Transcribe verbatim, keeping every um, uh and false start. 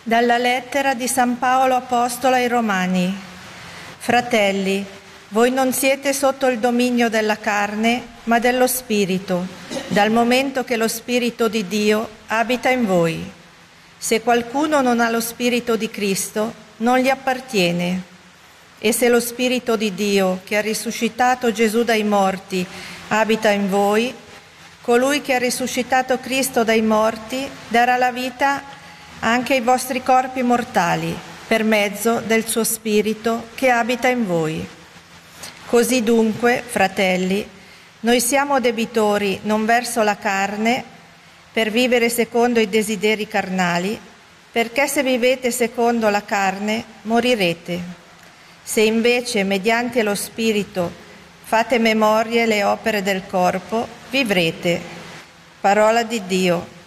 Dalla lettera di San Paolo Apostolo ai Romani. Fratelli, voi non siete sotto il dominio della carne, ma dello Spirito, dal momento che lo Spirito di Dio abita in voi. Se qualcuno non ha lo Spirito di Cristo, non gli appartiene. E se lo Spirito di Dio, che ha risuscitato Gesù dai morti, abita in voi, colui che ha risuscitato Cristo dai morti darà la vita anche ai vostri corpi mortali, per mezzo del suo Spirito che abita in voi. Così dunque, fratelli, noi siamo debitori non verso la carne, per vivere secondo i desideri carnali, perché se vivete secondo la carne, morirete. Se invece, mediante lo Spirito, fate memorie le opere del corpo, vivrete. Parola di Dio.